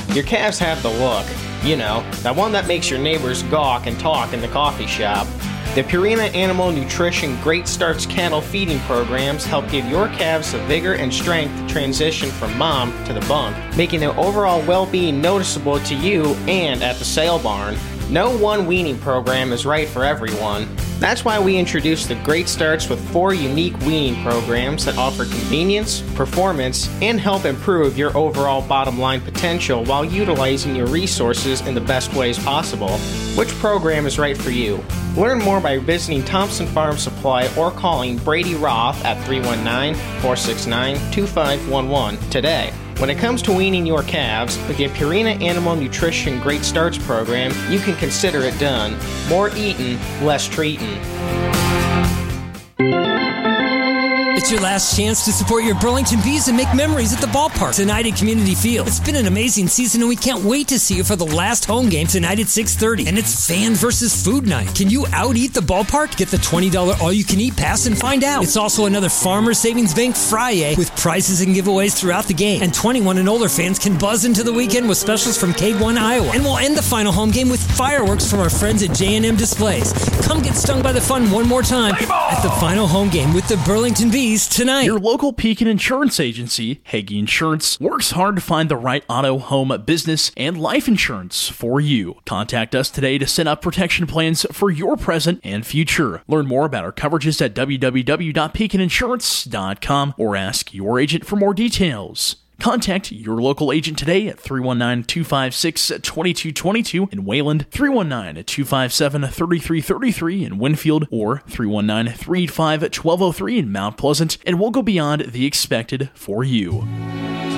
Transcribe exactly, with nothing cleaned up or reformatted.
Your calves have the look. You know, that one that makes your neighbors gawk and talk in the coffee shop. The Purina Animal Nutrition Great Starts cattle feeding programs help give your calves the vigor and strength to transition from mom to the bump, making their overall well-being noticeable to you and at the sale barn. No one weaning program is right for everyone. That's why we introduced the Great Starts with four unique weaning programs that offer convenience, performance, and help improve your overall bottom line potential while utilizing your resources in the best ways possible. Which program is right for you? Learn more by visiting Thompson Farm Supply or calling Brady Roth at three one nine, four six nine, two five one one today. When it comes to weaning your calves, with the Purina Animal Nutrition Great Starts program, you can consider it done. More eatin', less treatin'. It's your last chance to support your Burlington Bees and make memories at the ballpark tonight at Community Field. It's been an amazing season, and we can't wait to see you for the last home game tonight at six thirty. And it's fan versus food night. Can you out-eat the ballpark? Get the twenty dollars all-you-can-eat pass and find out. It's also another Farmers Savings Bank Friday with prizes and giveaways throughout the game. And twenty-one and older fans can buzz into the weekend with specials from K one Iowa. And we'll end the final home game with fireworks from our friends at J and M Displays. Come get stung by the fun one more time at the final home game with the Burlington Bees tonight. Your local Pekin Insurance Agency, Hagee Insurance, works hard to find the right auto, home, business, and life insurance for you. Contact us today to set up protection plans for your present and future. Learn more about our coverages at w w w dot pekin insurance dot com or ask your agent for more details. Contact your local agent today at three one nine, two five six, two two two two in Wayland, three one nine, two five seven, three three three three in Winfield, or three one nine, three eight five, one two zero three in Mount Pleasant, and we'll go beyond the expected for you.